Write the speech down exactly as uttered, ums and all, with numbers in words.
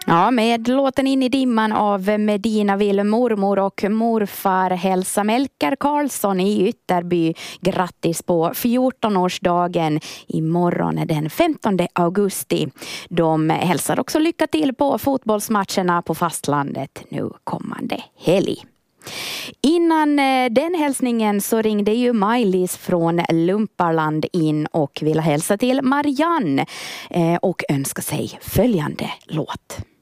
Ja, med låten In i dimman av Medina vill mormor och morfar hälsa Melker Karlsson i Ytterby grattis på fjortonårsdagen. Imorgon är den femtonde augusti. De hälsar också lycka till på fotbollsmatcherna på fastlandet nu kommande helg. Innan den hälsningen så ringde ju Maj-Lis från Lumparland in och ville hälsa till Marianne och önska sig följande låt.